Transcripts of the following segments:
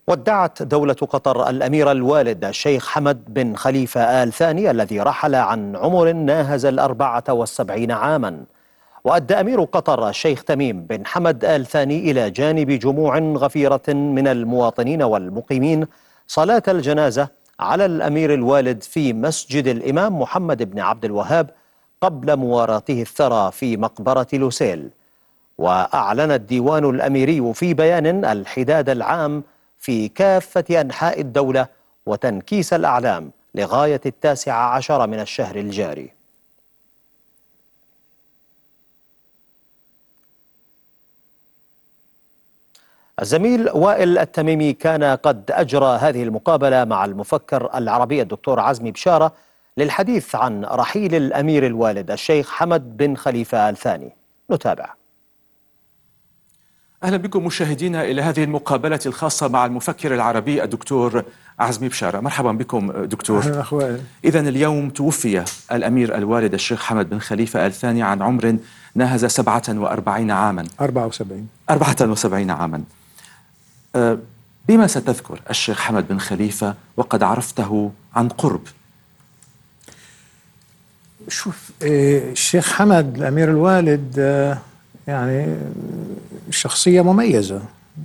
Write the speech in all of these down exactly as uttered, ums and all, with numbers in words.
ودعت دولة قطر الأمير الوالد الشيخ حمد بن خليفة آل ثاني الذي رحل عن عمر ناهز الأربعة والسبعين عاما. وأدى أمير قطر الشيخ تميم بن حمد آل ثاني إلى جانب جموع غفيرة من المواطنين والمقيمين صلاة الجنازة على الأمير الوالد في مسجد الإمام محمد بن عبد الوهاب قبل مواراته الثرى في مقبرة لوسيل. وأعلن الديوان الأميري في بيان الحداد العام في كافة أنحاء الدولة وتنكيس الأعلام لغاية التاسع عشر من الشهر الجاري. الزميل وائل التميمي كان قد أجرى هذه المقابلة مع المفكر العربي الدكتور عزمي بشارة للحديث عن رحيل الأمير الوالد الشيخ حمد بن خليفة آل ثاني. نتابع. أهلا بكم مشاهدينا إلى هذه المقابلة الخاصة مع المفكر العربي الدكتور عزمي بشارة. مرحبا بكم دكتور. أهلا أخوان. إذن اليوم توفي الأمير الوالد الشيخ حمد بن خليفة آل ثاني عن عمر ناهز سبعة وأربعين عاما. أربعة وسبعين أربعة وسبعين عاما. أه بما ستذكر الشيخ حمد بن خليفة وقد عرفته عن قرب؟ شوف، الشيخ حمد الأمير الوالد يعني شخصية مميزة،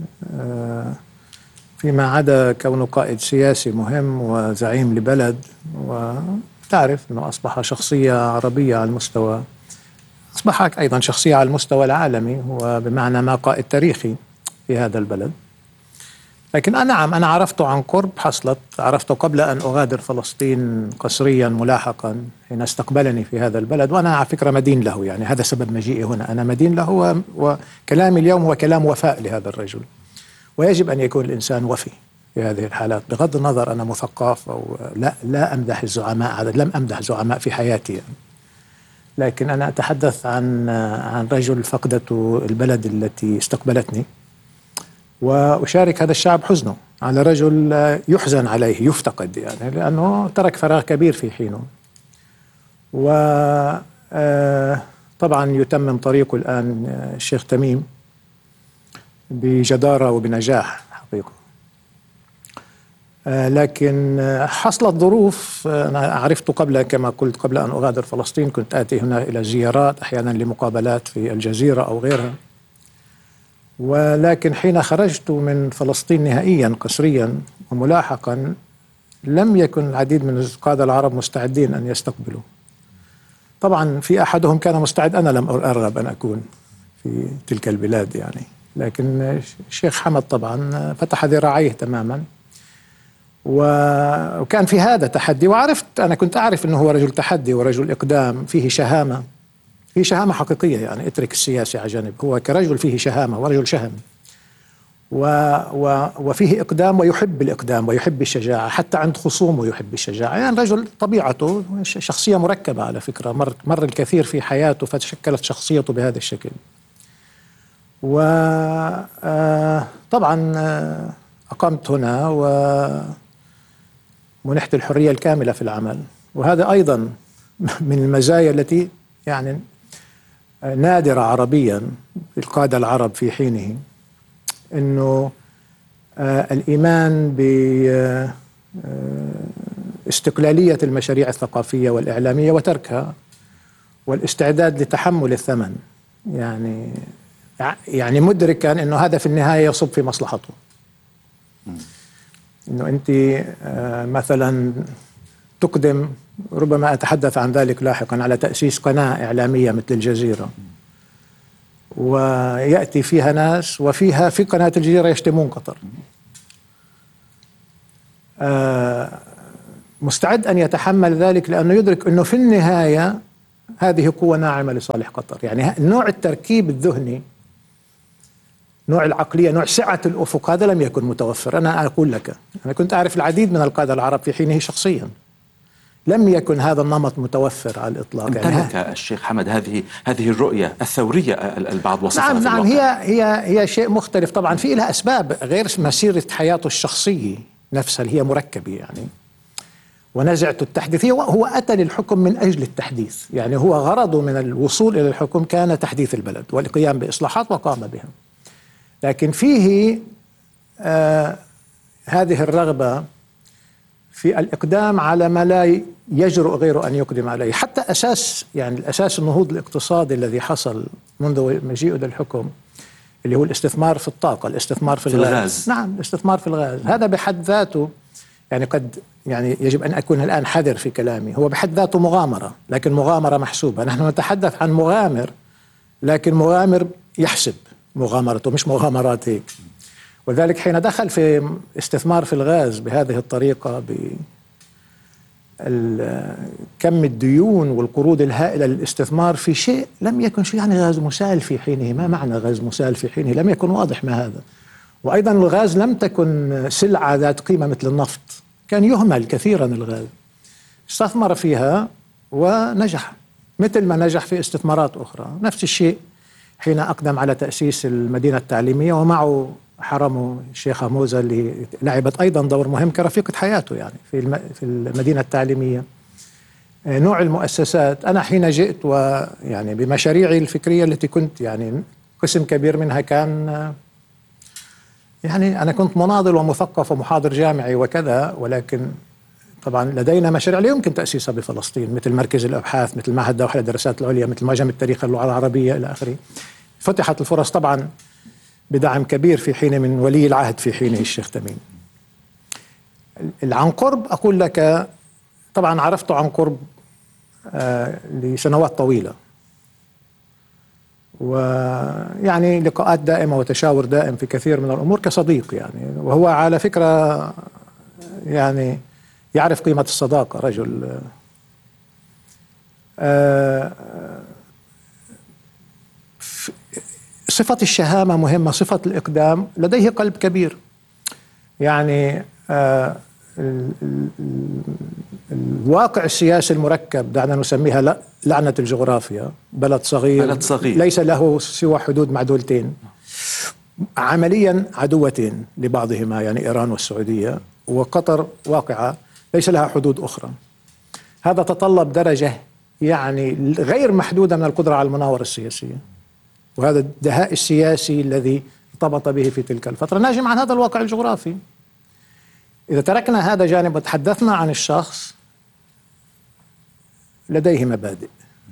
فيما عدا كونه قائد سياسي مهم وزعيم لبلد، وتعرف أنه أصبح شخصية عربية على المستوى، أصبح أيضا شخصية على المستوى العالمي، وبمعنى ما قائد تاريخي في هذا البلد. لكن أنا نعم أنا عرفته عن قرب، حصلت عرفته قبل أن أغادر فلسطين قسريا ملاحقا حين استقبلني في هذا البلد، وأنا على فكرة مدين له، يعني هذا سبب مجيئي هنا، أنا مدين له، وكلامي اليوم هو كلام وفاء لهذا الرجل، ويجب أن يكون الإنسان وفي في هذه الحالات بغض النظر أنا مثقف أو لا. لا أمدح الزعماء، لم أمدح زعماء في حياتي يعني. لكن أنا أتحدث عن عن رجل فقدته البلد التي استقبلتني، وأشارك هذا الشعب حزنه على رجل يحزن عليه، يفتقد يعني، لأنه ترك فراغ كبير في حينه. وطبعا يتمم طريقه الآن الشيخ تميم بجدارة وبنجاح حقيقة. لكن حصلت ظروف، أنا عرفت قبل، كما قلت، قبل أن أغادر فلسطين كنت آتي هنا إلى زيارات أحيانا لمقابلات في الجزيرة أو غيرها، ولكن حين خرجت من فلسطين نهائيا قسريا وملاحقا لم يكن العديد من القادة العرب مستعدين أن يستقبلوا. طبعا في أحدهم كان مستعد، أنا لم أرغب أن أكون في تلك البلاد يعني، لكن الشيخ حمد طبعا فتح ذراعيه تماما، وكان في هذا تحدي، وعرفت، أنا كنت أعرف أنه هو رجل تحدي ورجل إقدام، فيه شهامة، فيه شهامة حقيقية يعني، اترك السياسة على جانب، هو كرجل فيه شهامة ورجل شهم، و و وفيه إقدام ويحب الإقدام ويحب الشجاعة، حتى عند خصومه يحب الشجاعة، يعني رجل طبيعته شخصية مركبة على فكرة، مر, مر الكثير في حياته فتشكلت شخصيته بهذا الشكل. وطبعا أقمت هنا ومنحت الحرية الكاملة في العمل، وهذا أيضا من المزايا التي يعني نادرة عربيا في القادة العرب في حينه، أنه الإيمان باستقلالية المشاريع الثقافية والإعلامية وتركها، والاستعداد لتحمل الثمن، يعني يعني مدركا أنه هذا في النهاية يصب في مصلحته. أنه أنت مثلا تقدم، ربما أتحدث عن ذلك لاحقا، على تأسيس قناة إعلامية مثل الجزيرة، ويأتي فيها ناس، وفيها في قناة الجزيرة يشتمون قطر، مستعد أن يتحمل ذلك، لأنه يدرك أنه في النهاية هذه قوة ناعمة لصالح قطر. يعني نوع التركيب الذهني، نوع العقلية، نوع سعة الأفق، هذا لم يكن متوفر. أنا أقول لك، أنا كنت أعرف العديد من القادة العرب في حينه شخصيا، لم يكن هذا النمط متوفر على الإطلاق. امتلك يعني الشيخ حمد هذه هذه الرؤية الثورية البعض وصفها. نعم نعم، هي هي هي شيء مختلف طبعا، في لها أسباب غير مسيرة حياته الشخصية نفسها اللي هي مركبة يعني، ونزعته التحديثية. هو أتى للحكم من أجل التحديث، يعني هو غرضه من الوصول إلى الحكم كان تحديث البلد والقيام بإصلاحات وقام بها، لكن فيه آه هذه الرغبة في الإقدام على ما لا يجرؤ غيره أن يقدم عليه. حتى أساس يعني الأساس النهوض الاقتصادي الذي حصل منذ مجيئه للحكم اللي هو الاستثمار في الطاقة، الاستثمار في, في الغاز. الغاز نعم، الاستثمار في الغاز هذا بحد ذاته يعني قد يعني يجب أن أكون الآن حذر في كلامي، هو بحد ذاته مغامرة، لكن مغامرة محسوبة. نحن نتحدث عن مغامر، لكن مغامر يحسب مغامرته، مش مغامرات هيك. ولذلك حين دخل في استثمار في الغاز بهذه الطريقة بكم الديون والقروض الهائلة للاستثمار في شيء لم يكن شيء، يعني غاز مسال في حينه. ما معنى غاز مسال في حينه؟ لم يكن واضح ما هذا. وأيضا الغاز لم تكن سلعة ذات قيمة مثل النفط، كان يهمل كثيرا الغاز. استثمر فيها ونجح، مثل ما نجح في استثمارات أخرى. نفس الشيء حين أقدم على تأسيس المدينة التعليمية، ومعه حرمه الشيخة موزة اللي لعبت أيضا دور مهم كرفيقة حياته يعني في في المدينة التعليمية. نوع المؤسسات، أنا حين جئت ويعني بمشاريعي الفكرية التي كنت يعني قسم كبير منها كان يعني أنا كنت مناضل ومثقف ومحاضر جامعي وكذا، ولكن طبعا لدينا مشاريع لا يمكن تأسيسها بفلسطين، مثل مركز الأبحاث، مثل معهد دوحة للدراسات العليا، مثل معجم التاريخ اللغة العربية إلى آخره. فتحت الفرص طبعا بدعم كبير في حين من ولي العهد في حينه الشيخ تميم. عن قرب أقول لك، طبعا عرفته عن قرب آه لسنوات طويلة، ويعني لقاءات دائمة وتشاور دائم في كثير من الأمور كصديق يعني. وهو على فكرة يعني يعرف قيمة الصداقة، رجل آه صفة الشهامة مهمة، صفة الإقدام، لديه قلب كبير يعني. آه ال ال الواقع السياسي المركب، دعنا نسميها لعنة الجغرافيا، بلد صغير, بلد صغير ليس له سوى حدود معدولتين، عمليا عدوتين لبعضهما يعني إيران والسعودية، وقطر واقعة ليس لها حدود أخرى. هذا تطلب درجة يعني غير محدودة من القدرة على المناورة السياسية، وهذا الدهاء السياسي الذي ارتبط به في تلك الفترة ناجم عن هذا الواقع الجغرافي. إذا تركنا هذا جانب وتحدثنا عن الشخص، لديه مبادئ.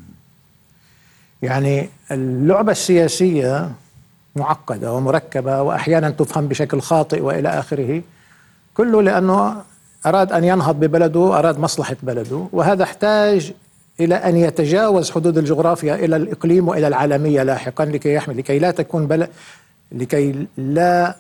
يعني اللعبة السياسية معقدة ومركبة، وأحيانا تفهم بشكل خاطئ وإلى آخره، كله لأنه أراد أن ينهض ببلده، أراد مصلحة بلده، وهذا احتاج إلى أن يتجاوز حدود الجغرافيا إلى الإقليم وإلى العالمية لاحقا، لكي يحمل لكي لا تكون بلد لكي لا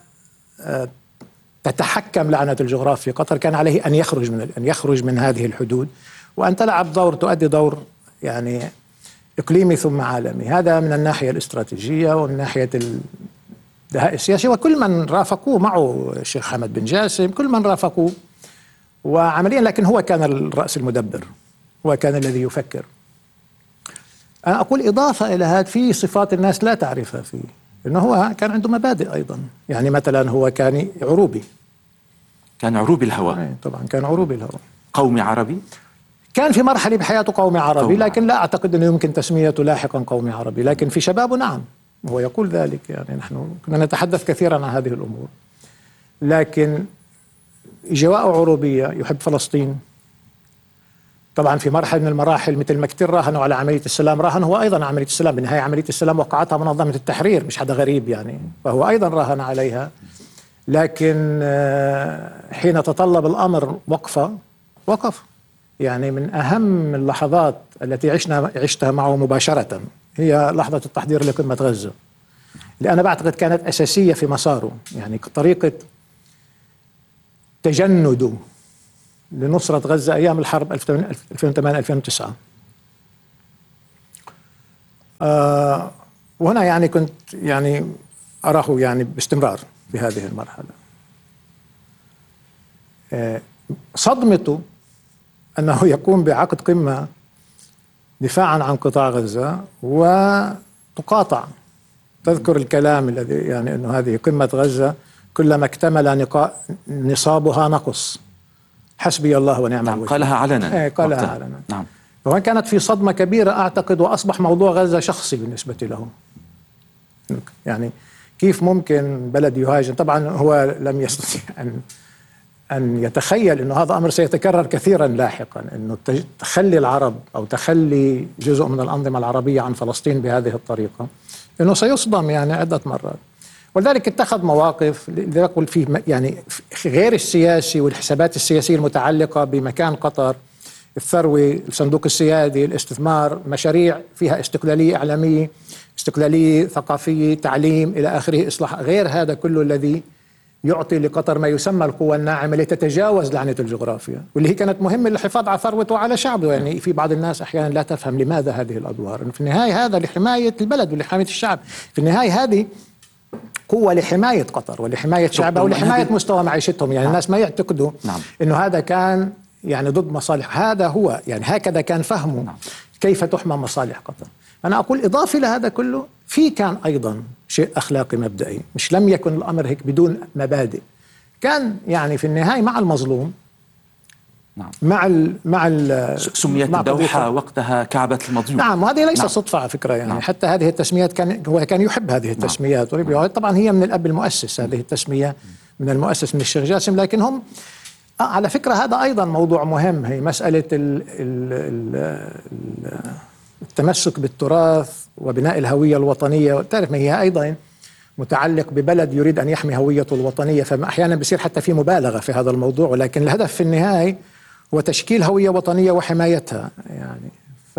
تتحكم لعنة الجغرافيا. قطر كان عليه أن يخرج من أن يخرج من هذه الحدود، وأن تلعب دور تؤدي دور يعني إقليمي ثم عالمي. هذا من الناحية الاستراتيجية ومن ناحية الدهاء السياسي. وكل من رافقوه معه الشيخ حمد بن جاسم، كل من رافقوه وعمليا، لكن هو كان الرأس المدبر، هو كان الذي يفكر. أنا أقول إضافة إلى هذا، في صفات الناس لا تعرفها فيه، إنه هو كان عنده مبادئ أيضا. يعني مثلا هو كان عروبي، كان عروبي الهوى. أي طبعا كان عروبي الهوى، قومي عربي. كان في مرحلة بحياته قومي عربي، قومي لكن لا أعتقد أنه يمكن تسميته لاحقا قومي عربي، لكن في شبابه نعم هو يقول ذلك. يعني نحن كنا نتحدث كثيرا عن هذه الأمور، لكن إجواء عروبية، يحب فلسطين. طبعا في مرحلة من المراحل مثل ما كثير راهنوا على عملية السلام، راهن هو أيضا عملية السلام. بالنهاية عملية السلام وقعتها منظمة التحرير، مش حدا غريب يعني، فهو أيضا راهن عليها. لكن حين تطلب الأمر وقفة وقف. يعني من أهم اللحظات التي عشنا عشتها معه مباشرة هي لحظة التحضير لقمة غزة، اللي أنا بعتقد كانت أساسية في مساره، يعني طريقة تجنده لنصرة غزة أيام الحرب ألفين وثمانية ألفين وتسعة. آه وهنا يعني كنت يعني أراه يعني باستمرار في هذه المرحلة. آه صدمته أنه يقوم بعقد قمة دفاعا عن قطاع غزة وتقاطع. تذكر الكلام الذي يعني أنه هذه قمة غزة كلما اكتمل نصابها نقص، حسبي الله ونعم الوكيل. قالها علنا. ايه قالها علنا. نعم. وهي كانت في صدمة كبيرة أعتقد، وأصبح موضوع غزة شخصي بالنسبة له. يعني كيف ممكن بلد يهاجم؟ طبعا هو لم يستطيع أن أن يتخيل أنه هذا أمر سيتكرر كثيرا لاحقا، أنه تخلي العرب أو تخلي جزء من الأنظمة العربية عن فلسطين بهذه الطريقة، أنه سيصدم يعني عدة مرات. ولذلك اتخذ مواقف يقول فيه يعني غير السياسي والحسابات السياسية المتعلقة بمكان قطر، الثروة، الصندوق السيادي، الاستثمار، مشاريع فيها استقلالية إعلامية، استقلالية ثقافية، تعليم إلى آخره، إصلاح، غير هذا كله الذي يعطي لقطر ما يسمى القوى الناعمة لتتجاوز لعنة الجغرافيا، واللي هي كانت مهمة للحفاظ على ثروته وعلى شعبه. يعني في بعض الناس أحيانا لا تفهم لماذا هذه الأدوار، في النهاية هذا لحماية البلد ولحماية الشعب، في النهاية هذه قوة لحماية قطر ولحماية شعبها ولحماية مستوى معيشتهم. يعني الناس ما يعتقدوا نعم. إنه هذا كان يعني ضد مصالح، هذا هو يعني هكذا كان فهمه نعم. كيف تحمى مصالح قطر. أنا أقول إضافة لهذا كله في كان أيضا شيء أخلاقي مبدئي، مش لم يكن الأمر هيك بدون مبادئ، كان يعني في النهاية مع المظلوم نعم. مع ال مع ال سميت الدوحة وقتها كعبة المظلوم. نعم، وهذه ليس نعم. صدفة على فكرة يعني نعم. حتى هذه التسميات كان هو كان يحب هذه التسميات نعم. نعم. طبعا هي من الأب المؤسس هذه التسمية من المؤسس من الشيخ جاسم، لكن هم على فكرة هذا أيضا موضوع مهم، هي مسألة ال ال ال التمسك بالتراث وبناء الهوية الوطنية. تعرف ما هي أيضا متعلق ببلد يريد أن يحمي هويته الوطنية، فأحيانا بيصير حتى في مبالغة في هذا الموضوع، ولكن الهدف في النهاية هو تشكيل هوية وطنية وحمايتها. يعني ف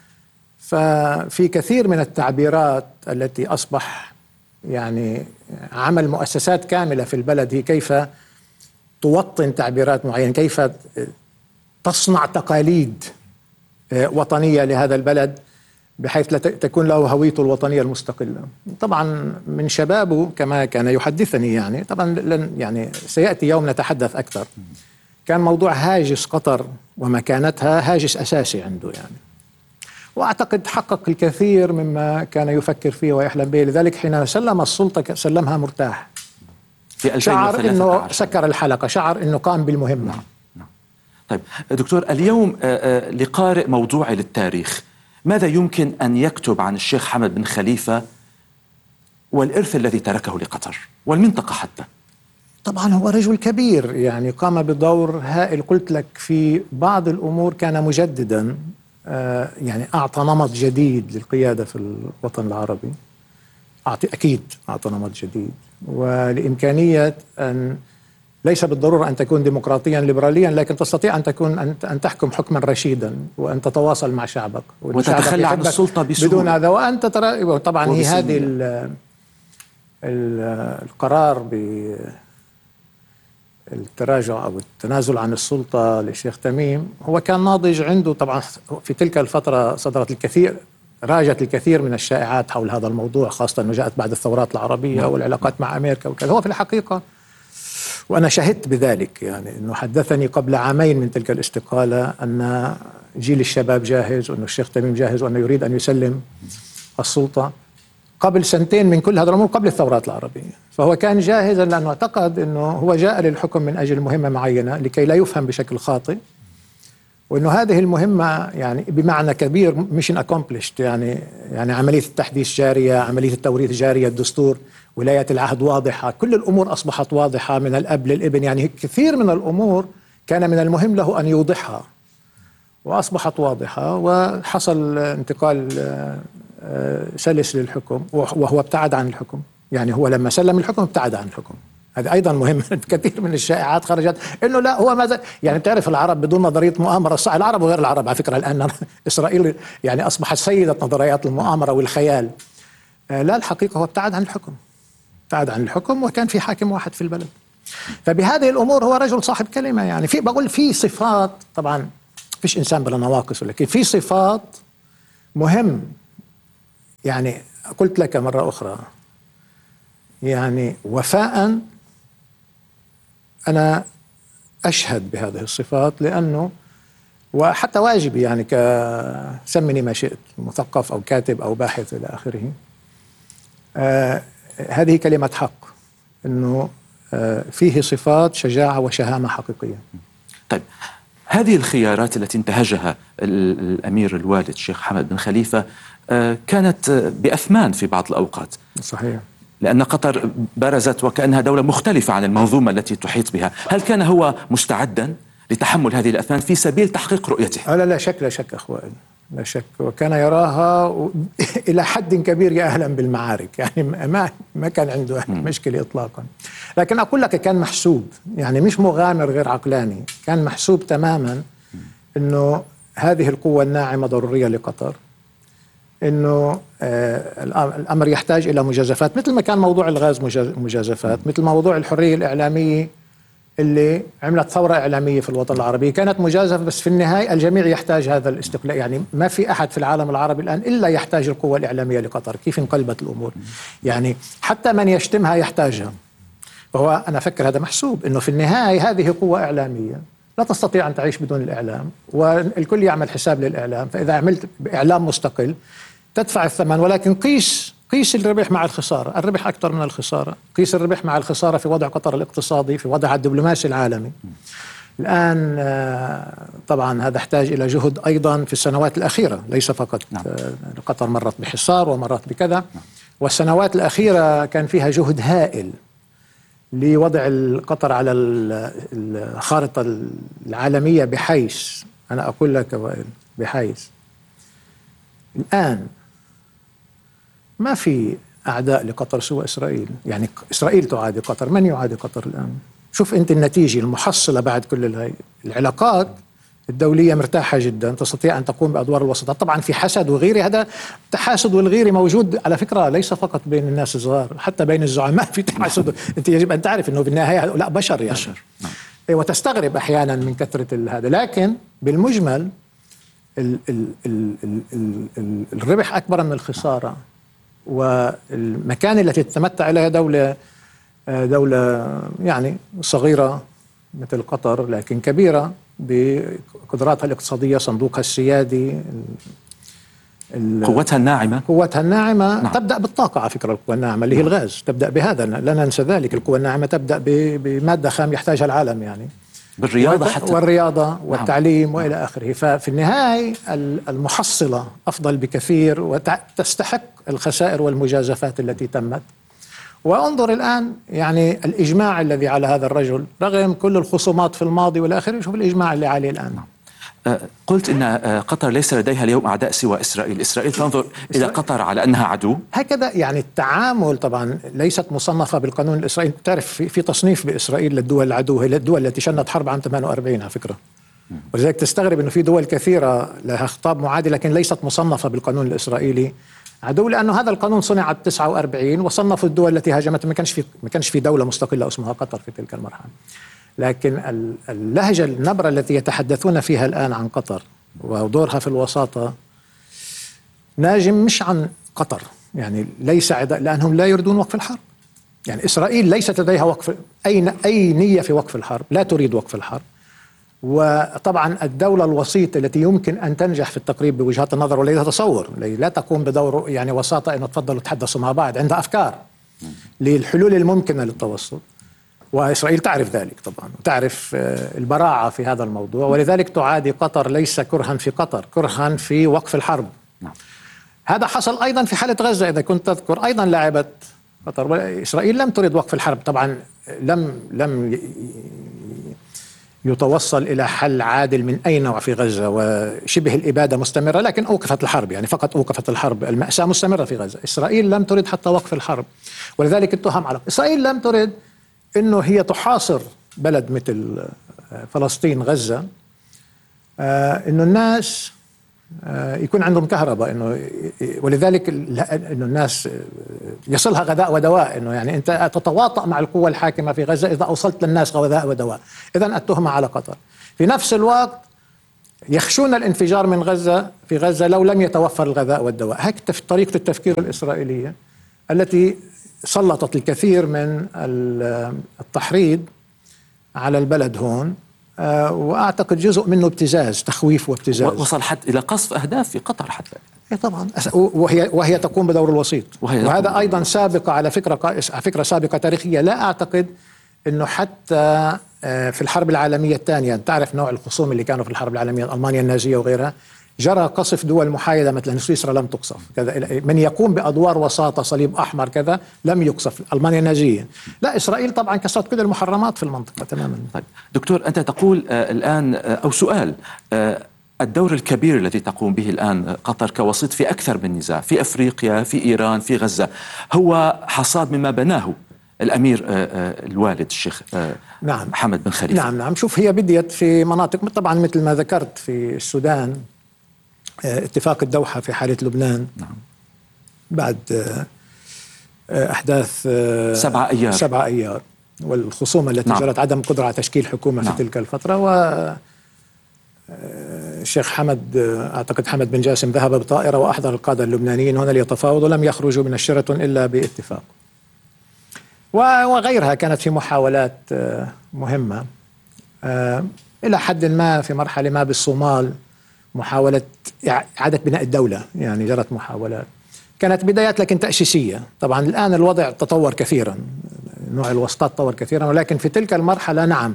ففي كثير من التعبيرات التي أصبح يعني عمل مؤسسات كاملة في البلد هي كيف توطن تعبيرات معينة، كيف تصنع تقاليد وطنية لهذا البلد بحيث لا تكون له هويته الوطنية المستقلة. طبعا من شبابه كما كان يحدثني يعني طبعا لن يعني سيأتي يوم نتحدث أكثر، كان موضوع هاجس قطر ومكانتها هاجس أساسي عنده يعني، وأعتقد حقق الكثير مما كان يفكر فيه ويحلم به. لذلك حين سلم السلطة سلمها مرتاح، في شعر أنه سكر الحلقة، شعر أنه قام بالمهمة. نعم. نعم. طيب دكتور، اليوم لقارئ موضوعي للتاريخ ماذا يمكن أن يكتب عن الشيخ حمد بن خليفة والإرث الذي تركه لقطر والمنطقة حتى؟ طبعا هو رجل كبير يعني قام بدور هائل، قلت لك في بعض الأمور كان مجددا، يعني أعطى نمط جديد للقيادة في الوطن العربي، أعطي أكيد أعطى نمط جديد، ولإمكانية أن ليس بالضرورة أن تكون ديمقراطيا ليبراليا، لكن تستطيع أن تكون أن تحكم حكما رشيدا وأن تتواصل مع شعبك وتتخلى عن السلطة بسهولة بدون هذا. وأنت ترى طبعا هي هذه القرار بالتراجع أو التنازل عن السلطة للشيخ تميم هو كان ناضج عنده. طبعا في تلك الفترة صدرت الكثير راجت الكثير من الشائعات حول هذا الموضوع، خاصة أنه جاءت بعد الثورات العربية والعلاقات مع أمريكا وكذا. هو في الحقيقة وأنا شهدت بذلك يعني أنه حدثني قبل عامين من تلك الاستقالة أن جيل الشباب جاهز وأنه الشيخ تميم جاهز وأنه يريد أن يسلم السلطة قبل سنتين من كل هذا الأمور، قبل الثورات العربية. فهو كان جاهزا لأنه اعتقد أنه هو جاء للحكم من أجل مهمة معينة لكي لا يفهم بشكل خاطئ، وأنه هذه المهمة يعني بمعنى كبير mission accomplished، يعني يعني عملية التحديث جارية، عملية التوريث جارية، الدستور، ولاية العهد واضحة، كل الأمور أصبحت واضحة من الأب للابن. يعني كثير من الأمور كان من المهم له أن يوضحها وأصبحت واضحة، وحصل انتقال سلس للحكم وهو ابتعد عن الحكم. يعني هو لما سلم الحكم ابتعد عن الحكم، هذا أيضا مهم. كثير من الشائعات خرجت إنه لا هو ماذا يعني بتعرف العرب بدون نظرية مؤامرة صح، العرب وغير العرب على فكرة الآن إسرائيل يعني أصبحت سيدة نظريات المؤامرة والخيال. لا، الحقيقة هو ابتعد عن الحكم، ابتعد عن الحكم وكان في حاكم واحد في البلد. فبهذه الأمور هو رجل صاحب كلمة. يعني في بقول في صفات، طبعا فيش إنسان بلا نواقص، ولكن في صفات مهم. يعني قلت لك مرة أخرى يعني وفاء أنا أشهد بهذه الصفات، لأنه وحتى واجبي يعني كسمني ما شئت، مثقف أو كاتب أو باحث إلى آخره. آه هذه كلمة حق، أنه آه فيه صفات شجاعة وشهامة حقيقية. طيب هذه الخيارات التي انتهجها الأمير الوالد الشيخ حمد بن خليفة آه كانت بأثمان في بعض الأوقات. صحيح. لأن قطر برزت وكأنها دولة مختلفة عن المنظومة التي تحيط بها. هل كان هو مستعدا لتحمل هذه الأثمان في سبيل تحقيق رؤيته؟ لا لا شك لا شك أخوان، لا شك، وكان يراها و... إلى حد كبير يأهلا بالمعارك، يعني ما ما كان عنده مشكلة إطلاقا. لكن أقول لك كان محسوب، يعني مش مغامر غير عقلاني، كان محسوب تماما إنه هذه القوة الناعمة ضرورية لقطر، إنه آه الأمر يحتاج إلى مجازفات، مثل ما كان موضوع الغاز مجازفات، مثل موضوع الحرية الإعلامية اللي عملت ثورة إعلامية في الوطن العربي كانت مجازفة، بس في النهاية الجميع يحتاج هذا الاستقلال. يعني ما في أحد في العالم العربي الآن إلا يحتاج القوة الإعلامية لقطر. كيف انقلبت الأمور؟ يعني حتى من يشتمها يحتاجها. وهو أنا أفكر هذا محسوب، إنه في النهاية هذه قوة إعلامية لا تستطيع أن تعيش بدون الإعلام، والكل يعمل حساب للإعلام، فإذا عملت إعلام مستقل تدفع الثمن. ولكن قيس قيس الربح مع الخسارة، الربح أكثر من الخسارة، قيس الربح مع الخسارة في وضع قطر الاقتصادي، في وضع الدبلوماسي العالمي. الآن طبعا هذا احتاج إلى جهد أيضا في السنوات الأخيرة، ليس فقط نعم. قطر مرت بحصار ومرت بكذا نعم. والسنوات الأخيرة كان فيها جهد هائل لوضع قطر على الخارطة العالمية، بحيث أنا أقول لك بحيث الآن ما في أعداء لقطر سوى إسرائيل. يعني إسرائيل تعادي قطر، من يعادي قطر الآن؟ شوف أنت النتيجة المحصلة بعد كل هاي العلاقات الدولية مرتاحة جدا، تستطيع أن تقوم بأدوار الوسطاء. طبعا في حسد وغيره، هذا التحاسد والغيرة موجود على فكرة، ليس فقط بين الناس الصغار، حتى بين الزعماء في تحاسد. أنت يجب أن تعرف أنه بالنهاية لا بشر يعني بشر. وتستغرب أحيانا من كثرة هذا، لكن بالمجمل ال ال ال ال ال ال الربح أكبر من الخسارة. والمكان التي تتمتع إليها دولة دولة يعني صغيرة مثل قطر لكن كبيرة بقدراتها الاقتصادية، صندوقها السيادي، قوتها الناعمة قوتها الناعمة نعم. تبدأ بالطاقة على فكرة، القوة الناعمة اللي هي نعم. الغاز تبدأ بهذا، لا ننسى ذلك. القوة الناعمة تبدأ بمادة خام يحتاجها العالم، يعني بالرياضة حتى، والرياضة والتعليم نعم. وإلى آخره. ففي النهاية المحصلة أفضل بكثير، وتستحق الخسائر والمجازفات التي تمت. وانظر الآن يعني الإجماع الذي على هذا الرجل رغم كل الخصومات في الماضي والآخر، شوف الإجماع اللي عليه الآن نعم. قلت إن قطر ليس لديها اليوم أعداء سوى إسرائيل، إسرائيل تنظر إلى قطر على أنها عدو هكذا. يعني التعامل طبعا ليست مصنفة بالقانون الإسرائيلي، تعرف في, في تصنيف بإسرائيل للدول العدو، هي الدول التي شنت حرب عام ثمانية وأربعين على فكرة. ولذلك تستغرب أنه في دول كثيرة لها خطاب معادي لكن ليست مصنفة بالقانون الإسرائيلي عدو، لأنه هذا القانون صنع تسعة وأربعين وصنفوا الدول التي هاجمت. ما كانش في ما كانش في دولة مستقلة اسمها قطر في تلك المرحلة. لكن اللهجة النبرة التي يتحدثون فيها الآن عن قطر ودورها في الوساطة ناجم مش عن قطر، يعني ليس عداء، لأنهم لا يريدون وقف الحرب. يعني إسرائيل ليست لديها وقف أي أي نية في وقف الحرب، لا تريد وقف الحرب. وطبعا الدولة الوسيطة التي يمكن أن تنجح في التقريب بوجهات النظر وليها تصور، لا تقوم بدور يعني وساطة أنه تفضلوا تحدثوا مع بعض، عندها أفكار للحلول الممكنة للتوسط، وإسرائيل تعرف ذلك طبعا، وتعرف البراعة في هذا الموضوع، ولذلك تعادي قطر ليس كرها في قطر، كرها في وقف الحرب. نعم. هذا حصل أيضا في حالة غزة، إذا كنت تذكر أيضا لعبت قطر. إسرائيل لم تريد وقف الحرب طبعا، لم لم يتوصل إلى حل عادل من أي نوع في غزة، وشبه الإبادة مستمرة، لكن أوقفت الحرب، يعني فقط أوقفت الحرب، المأساة مستمرة في غزة. إسرائيل لم تريد حتى وقف الحرب، ولذلك اتهم على إسرائيل لم تريد إنه هي تحاصر بلد مثل فلسطين غزة، آه إنه الناس آه يكون عندهم كهرباء، إنه ولذلك إنه الناس يصلها غذاء ودواء، إنه يعني أنت تتواطأ مع القوة الحاكمة في غزة إذا أوصلت للناس غذاء ودواء. إذن التهمة على قطر. في نفس الوقت يخشون الانفجار من غزة في غزة لو لم يتوفر الغذاء والدواء. هيك طريقة التفكير الإسرائيلية التي سلطت الكثير من التحريض على البلد هون، وأعتقد جزء منه ابتزاز، تخويف وابتزاز، وصل حتى إلى قصف أهداف في قطر حتى. طبعا، وهي وهي تقوم بدور الوسيط، وهي وهذا أيضا سابقة على فكرة على فكرة سابقة تاريخية. لا أعتقد إنه حتى في الحرب العالمية الثانية، تعرف نوع الخصوم اللي كانوا في الحرب العالمية، ألمانيا النازية وغيرها، جرى قصف دول محايدة مثلا سويسرا لم تقصف كذا، من يقوم بأدوار وساطة صليب أحمر كذا لم يقصف، ألمانيا النازية لا، إسرائيل طبعا كسرت كل المحرمات في المنطقة تماما. طيب دكتور، أنت تقول آه الآن آه أو سؤال آه الدور الكبير الذي تقوم به الآن قطر كوسيط في أكثر من نزاع، في أفريقيا، في إيران، في غزة، هو حصاد مما بناه الأمير الوالد الشيخ نعم حمد بن خليفة. نعم نعم شوف، هي بديت في مناطق طبعا مثل ما ذكرت في السودان، اتفاق الدوحة في حالة لبنان. نعم. بعد أحداث سبعة أيار سبعة أيار والخصومة التي نعم. جرت، عدم قدرة على تشكيل حكومة نعم. في تلك الفترة. و الشيخ حمد، أعتقد حمد بن جاسم، ذهب بطائرة وأحضر القادة اللبنانيين هنا ليتفاوضوا، لم يخرجوا من الشيراتون إلا باتفاق. وغيرها كانت في محاولات مهمة إلى حد ما. في مرحلة ما بالصومال محاولة إعادة بناء الدولة، يعني جرت محاولات، كانت بدايات لكن تأسيسية. طبعا الآن الوضع تطور كثيرا، نوع الوسطات تطور كثيرا، ولكن في تلك المرحلة نعم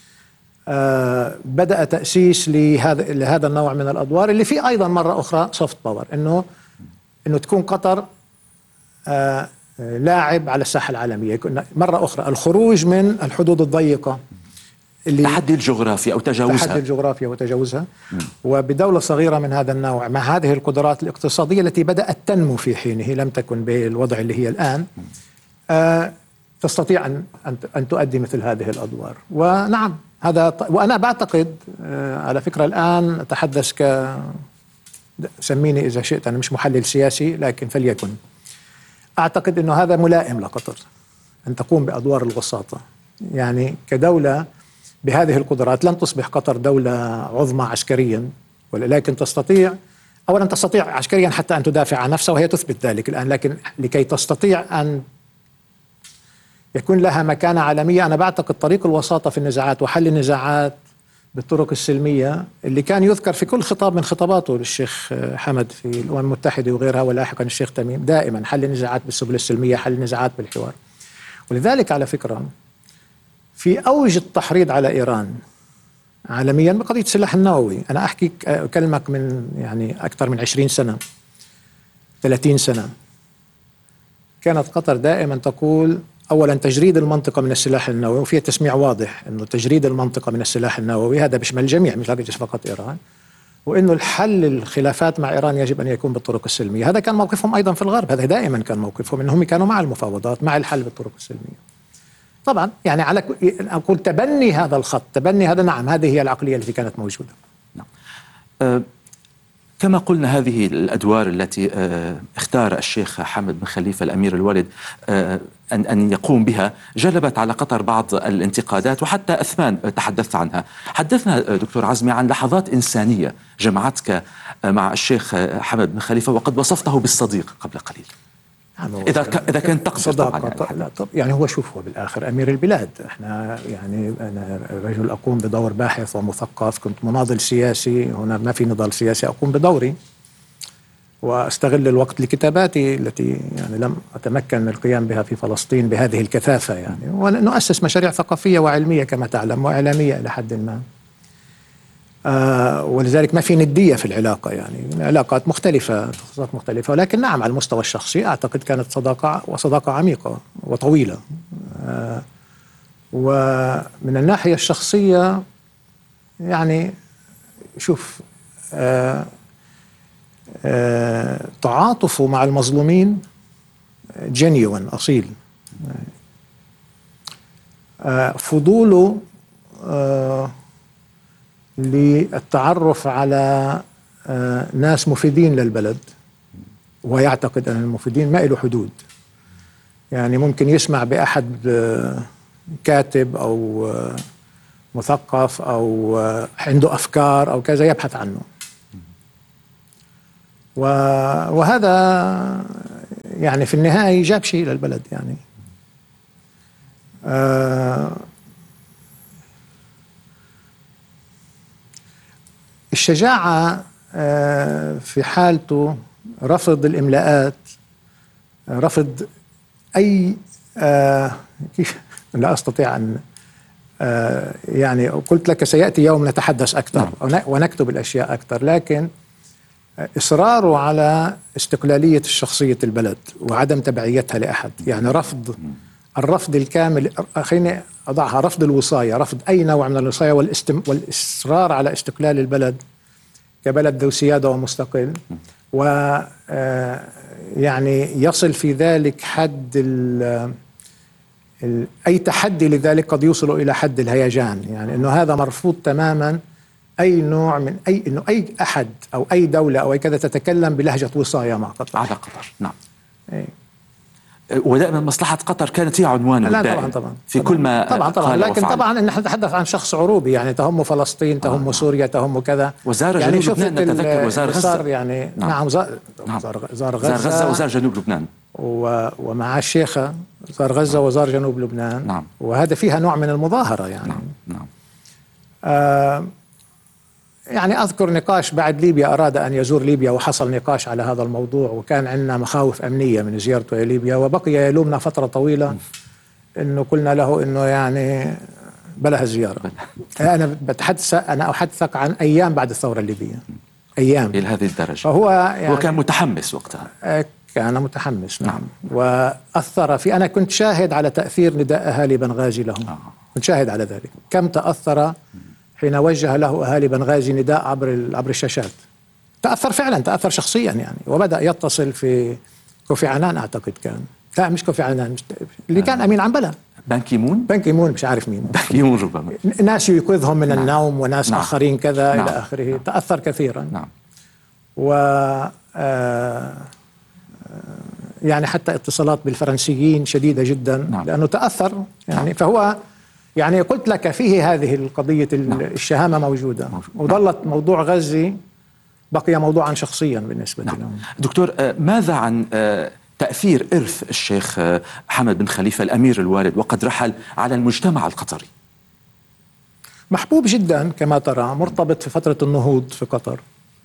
آه بدأ تأسيس لهذا لهذا النوع من الأدوار، اللي فيه أيضا مرة أخرى سوفت باور، إنه إنه تكون قطر آه لاعب على الساحة العالمية. مرة أخرى الخروج من الحدود الضيقة، اللي تحدي الجغرافيا أو تجاوزها، تحدي الجغرافيا وتجاوزها، وبدولة صغيرة من هذا النوع مع هذه القدرات الاقتصادية التي بدأت تنمو في حينه، لم تكن بالوضع اللي هي الآن، آه تستطيع أن أن تؤدي مثل هذه الأدوار. ونعم هذا، وأنا بعتقد آه على فكرة الآن أتحدث ك سميني إذا شئت، أنا مش محلل سياسي لكن فليكن، أعتقد أنه هذا ملائم لقطر أن تقوم بأدوار الوساطة. يعني كدولة بهذه القدرات لن تصبح قطر دولة عظمى عسكريا، ولكن تستطيع أولا تستطيع عسكريا حتى أن تدافع عن نفسها، وهي تثبت ذلك الآن، لكن لكي تستطيع أن يكون لها مكانة عالمية، أنا بعتقد طريق الوساطة في النزاعات وحل النزاعات بالطرق السلمية، اللي كان يذكر في كل خطاب من خطاباته للشيخ حمد في الأمم المتحدة وغيرها، ولاحقا الشيخ تميم، دائما حل النزاعات بالسبل السلمية، حل النزاعات بالحوار. ولذلك على فكرة في أوج التحريض على إيران عالميا بقضية السلاح النووي، أنا أحكي أكلمك من يعني أكثر من عشرين سنة ثلاثين سنة، كانت قطر دائما تقول أولا تجريد المنطقة من السلاح النووي، وفيها تسميع واضح أنه تجريد المنطقة من السلاح النووي هذا بيشمل الجميع مش فقط إيران، وأنه الحل الخلافات مع إيران يجب أن يكون بالطرق السلمية. هذا كان موقفهم أيضا في الغرب، هذا دائما كان موقفهم، أنهم كانوا مع المفاوضات، مع الحل بالطرق السلمية. طبعا يعني على أقول تبني هذا الخط، تبني هذا، نعم هذه هي العقلية التي كانت موجودة. نعم. أه كما قلنا هذه الأدوار التي أه اختار الشيخ حمد بن خليفة الأمير الوالد أه أن أن يقوم بها جلبت على قطر بعض الانتقادات وحتى أثمان تحدثت عنها. حدثنا دكتور عزمي عن لحظات إنسانية جمعتك مع الشيخ حمد بن خليفة، وقد وصفته بالصديق قبل قليل. إذا ك... إذا كان تقصد طبعا يعني. لا طب يعني هو شوف، هو بالآخر أمير البلاد، إحنا يعني أنا رجل أقوم بدور باحث ومثقف، كنت مناضل سياسي، هنا ما في نضال سياسي، أقوم بدوري وأستغل الوقت لكتاباتي التي يعني لم أتمكن من القيام بها في فلسطين بهذه الكثافة، يعني ونؤسس مشاريع ثقافية وعلمية كما تعلم وإعلامية إلى حد ما. آه ولذلك ما في ندية في العلاقة، يعني علاقات مختلفة، تخصصات مختلفة، ولكن نعم على المستوى الشخصي أعتقد كانت صداقة وصداقة عميقة وطويلة. آه ومن الناحية الشخصية يعني شوف آه آه تعاطفه مع المظلومين جينيوين أصيل، آه فضوله آه للتعرف على ناس مفيدين للبلد، ويعتقد أن المفيدين ما له حدود، يعني ممكن يسمع بأحد كاتب أو مثقف أو عنده أفكار أو كذا يبحث عنه، وهذا يعني في النهاية جاب شيء للبلد يعني. آه الشجاعة في حالته، رفض الإملاءات، رفض أي كيف لا أستطيع أن يعني قلت لك سيأتي يوم نتحدث أكثر ونكتب الأشياء أكثر، لكن إصراره على استقلالية شخصية البلد وعدم تبعيتها لأحد، يعني رفض الرفض الكامل، خليني أضعها، رفض الوصاية، رفض أي نوع من الوصاية والاستم والإصرار على استقلال البلد كبلد ذو سيادة ومستقل، و يعني يصل في ذلك حد ال ال أي تحدي لذلك قد يوصل إلى حد الهيجان، يعني إنه هذا مرفوض تماما، أي نوع من أي إنه أي أحد أو أي دولة أو أي كذا تتكلم بلهجة وصاية مع قطر على قطر. نعم. أي. ودائما مصلحة قطر كانت هي عنوانه لا الدائم طبعا طبعا في طبعا كل ما طبعا طبعا لكن وفعل. طبعا نحن نتحدث عن شخص عروبي، يعني تهم فلسطين، تهم آه. سوريا، تهم كذا، وزار يعني جنوب لبنان نتذكر، وزار غزة. يعني نعم, نعم زار, نعم. زار, زار غزة, غزة وزار جنوب لبنان، و ومع الشيخة زار غزة نعم. وزار جنوب لبنان. نعم. وهذا فيها نوع من المظاهرة يعني. نعم. نعم. آه يعني أذكر نقاش بعد ليبيا، أراد أن يزور ليبيا وحصل نقاش على هذا الموضوع، وكان عندنا مخاوف أمنية من زيارته إلى ليبيا، وبقي يلومنا فترة طويلة إنه قلنا له إنه يعني بلا هالزيارة. أنا بتحدث أنا أحدثك عن أيام بعد الثورة الليبية، أيام إلى هذه الدرجة. فهو يعني هو كان متحمس وقتها. كان متحمس. نعم. نعم. وأثر في، أنا كنت شاهد على تأثير نداء أهالي بنغازي لهم. آه. كنت شاهد على ذلك، كم تأثر حين وجه له أهالي بنغازي نداء عبر عبر الشاشات. تأثر فعلا، تأثر شخصيا يعني، وبدأ يتصل في كوفي عنان، أعتقد كان، لا مش كوفي عنان، مش اللي آه. كان أمين عنبلة، بان كيمون بان كيمون مش عارف مين، بان كيمون ربما، ناس يوقظهم من نعم. النوم، وناس نعم. آخرين كذا. نعم. إلى آخره. نعم. تأثر كثيرا. نعم. و آه يعني حتى اتصالات بالفرنسيين شديدة جدا. نعم. لأنه تأثر يعني. نعم. فهو يعني قلت لك فيه هذه القضية. نعم. الشهامة موجودة. وظلت نعم. موضوع غزة بقي موضوعا شخصيا بالنسبة نعم. لهم. دكتور، ماذا عن تأثير إرث الشيخ حمد بن خليفة الأمير الوالد وقد رحل على المجتمع القطري؟ محبوب جدا كما ترى، مرتبط في فترة النهوض في قطر.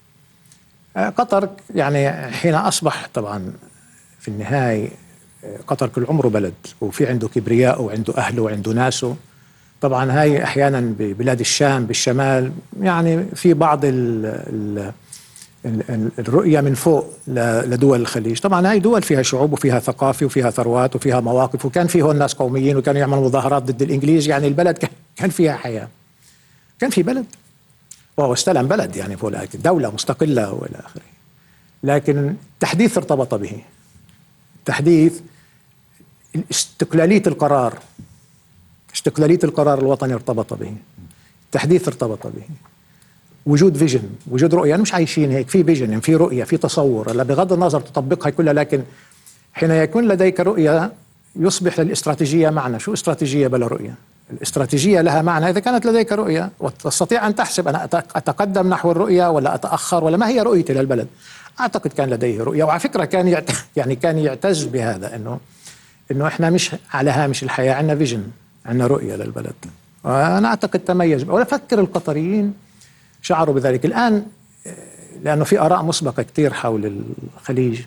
قطر يعني حين أصبح طبعا في النهاية قطر كل عمره بلد، وفي عنده كبرياء وعنده أهله وعنده ناسه. طبعا هاي أحيانا ببلاد الشام بالشمال يعني في بعض ال ال ال الرؤية من فوق لدول الخليج. طبعا هاي دول فيها شعوب وفيها ثقافة وفيها ثروات وفيها مواقف، وكان فيه ناس قوميين وكانوا يعملوا مظاهرات ضد الإنجليز، يعني البلد كان فيها حياة، كان في بلد، وهو استلم بلد يعني فوق دولة مستقلة وإلى آخره. لكن التحديث ارتبط به، تحديث استقلالية القرار، استقلالية القرار الوطني ارتبط به، التحديث ارتبط به، وجود فيجن، وجود رؤية. مش عايشين هيك، في فيجن، في رؤية، في تصور، لا بغض النظر تطبقها كلها، لكن حين يكون لديك رؤية يصبح للاستراتيجية معنى. شو استراتيجية بلا رؤية؟ الاستراتيجية لها معنى إذا كانت لديك رؤية وتستطيع أن تحسب أنا أتقدم نحو الرؤية ولا أتأخر، ولا ما هي رؤيتي للبلد. أعتقد كان لديه رؤية، وعلى فكرة كان يعت... يعني كان يعتز بهذا، إنه إنه إحنا مش على هامش الحياة، عندنا فيجن، عندنا رؤية للبلد. وأنا أعتقد تميز، ولا أفكر القطريين شعروا بذلك. الآن لأنه في آراء مسبقة كتير حول الخليج،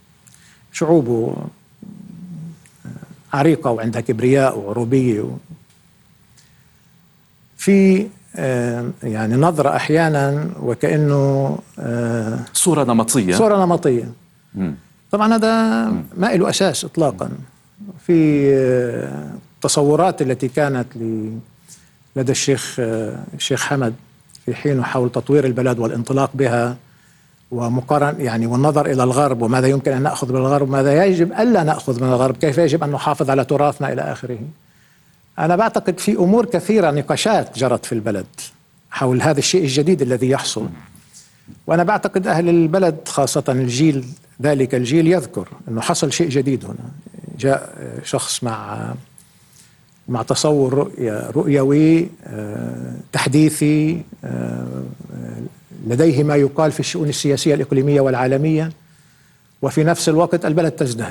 شعوبه عريقة وعندها كبرياء وعروبية، و... في يعني نظرة أحيانا وكأنه صورة نمطية، صورة نمطية. مم. طبعا هذا ما له أساس إطلاقا. في التصورات التي كانت لدى الشيخ الشيخ حمد في حينه حول تطوير البلد والانطلاق بها، ومقارن يعني والنظر إلى الغرب، وماذا يمكن أن نأخذ من الغرب، ماذا يجب ألا نأخذ من الغرب، كيف يجب أن نحافظ على تراثنا إلى آخره. أنا بعتقد في أمور كثيرة، نقاشات جرت في البلد حول هذا الشيء الجديد الذي يحصل. وأنا بعتقد أهل البلد خاصة الجيل، ذلك الجيل يذكر أنه حصل شيء جديد هنا. جاء شخص مع مع تصور رؤية رؤيوي تحديثي، لديه ما يقال في الشؤون السياسية الإقليمية والعالمية، وفي نفس الوقت البلد تزدهر.